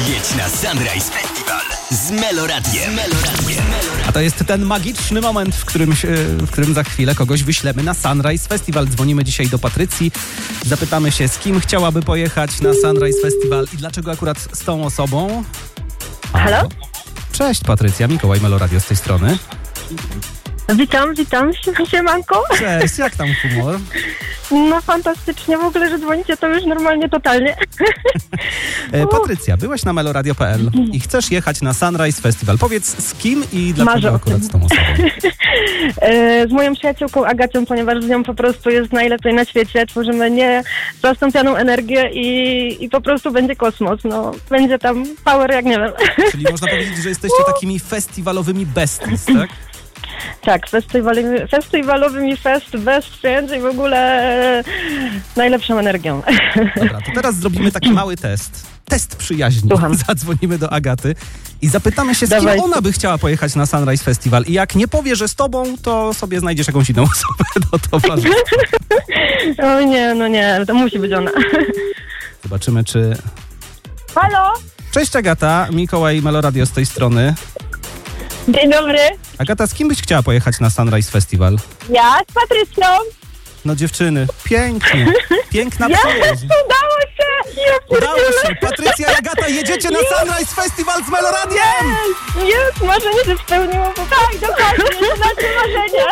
Jedź na Sunrise Festival z Meloradiem. A to jest ten magiczny moment, w którym za chwilę kogoś wyślemy na Sunrise Festival. Dzwonimy dzisiaj do Patrycji. Zapytamy się, z kim chciałaby pojechać na Sunrise Festival i dlaczego akurat z tą osobą. Halo? Cześć Patrycja, Mikołaj, Meloradio z tej strony. Witam, siemanko. Cześć, jak tam humor? No fantastycznie, w ogóle, że dzwonicie, to już normalnie totalnie. Patrycja, byłaś na meloradio.pl i chcesz jechać na Sunrise Festival. Powiedz, z kim i dlaczego Marzę. akurat z tą osobą? Z moją przyjaciółką Agacją, ponieważ z nią po prostu jest najlepiej na świecie. Tworzymy niezastąpioną energię i po prostu będzie kosmos. No, będzie tam power jak nie wiem. Czyli można powiedzieć, że jesteście takimi festiwalowymi besties, tak? Tak, festiwalowymi best friends i w ogóle najlepszą energią. Dobra, to teraz zrobimy taki mały test. Test przyjaźni. Słucham. Zadzwonimy do Agaty i zapytamy się, z Dawaj. kim ona by chciała pojechać na Sunrise Festival. I jak nie powie, że z tobą, to sobie znajdziesz jakąś inną osobę do towarzystwa. O nie, no nie, to musi być ona. Zobaczymy, czy... Halo? Cześć Agata, Mikołaj, Meloradio z tej strony. Dzień dobry. Agata, z kim byś chciała pojechać na Sunrise Festival? Ja z Patrycją. No dziewczyny, pięknie. Piękna przyjaźń. Udało się! Udało się. Patrycja i Agata, jedziecie na Sunrise Festival z Meloradiem! Jest, marzenie się spełniło. Tak, dokładnie, to nasze marzenie.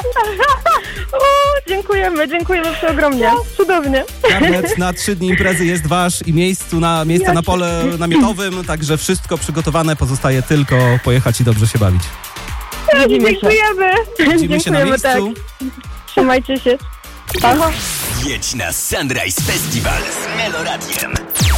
Dziękujemy przeogromnie. Cudownie. Karnet na 3 dni imprezy jest wasz i miejsce na pole namiotowym, także wszystko przygotowane, pozostaje tylko pojechać i dobrze się bawić. Dziękujemy. Widzimy się na miejscu. Tak. Trzymajcie się. Pa. Jedź na Sunrise Festival z Meloradiem.